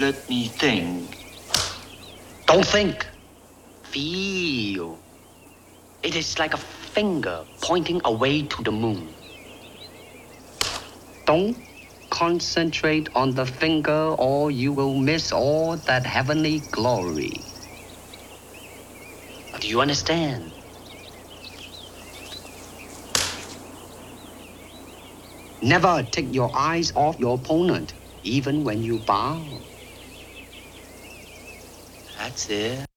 Let me think. Don't think. Feel. It is like a finger pointing away to the moon. Don't concentrate on the finger or you will miss all that heavenly glory. Do you understand? Never take your eyes off your opponent, even when you bow. That's it.